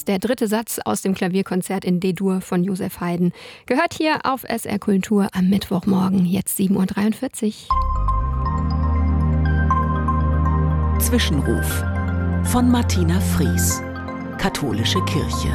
der 3. Satz aus dem Klavierkonzert in D-Dur von Joseph Haydn. Gehört hier auf SR Kultur am Mittwochmorgen, jetzt 7:43 Uhr. Zwischenruf von Martina Fries, Katholische Kirche.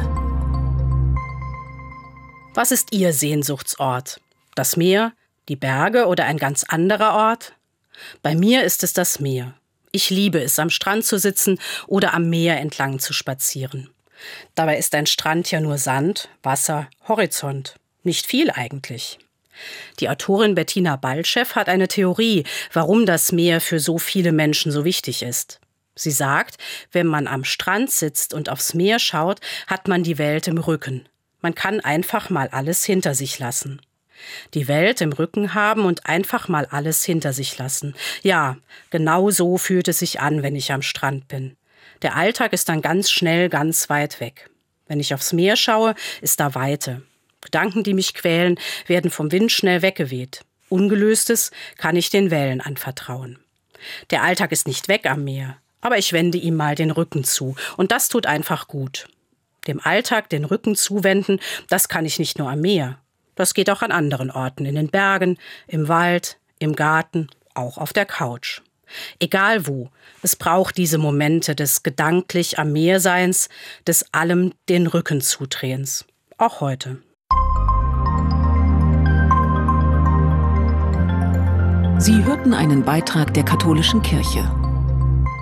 Was ist Ihr Sehnsuchtsort? Das Meer, die Berge oder ein ganz anderer Ort? Bei mir ist es das Meer. Ich liebe es, am Strand zu sitzen oder am Meer entlang zu spazieren. Dabei ist ein Strand ja nur Sand, Wasser, Horizont. Nicht viel eigentlich. Die Autorin Bettina Baltschew hat eine Theorie, warum das Meer für so viele Menschen so wichtig ist. Sie sagt, wenn man am Strand sitzt und aufs Meer schaut, hat man die Welt im Rücken. Man kann einfach mal alles hinter sich lassen. Die Welt im Rücken haben und einfach mal alles hinter sich lassen. Ja, genau so fühlt es sich an, wenn ich am Strand bin. Der Alltag ist dann ganz schnell ganz weit weg. Wenn ich aufs Meer schaue, ist da Weite. Gedanken, die mich quälen, werden vom Wind schnell weggeweht. Ungelöstes kann ich den Wellen anvertrauen. Der Alltag ist nicht weg am Meer, aber ich wende ihm mal den Rücken zu. Und das tut einfach gut. Dem Alltag den Rücken zuwenden, das kann ich nicht nur am Meer. Das geht auch an anderen Orten, in den Bergen, im Wald, im Garten, auch auf der Couch. Egal wo, es braucht diese Momente des gedanklich am Meerseins, des allem den Rücken zudrehens. Auch heute. Sie hörten einen Beitrag der Katholischen Kirche.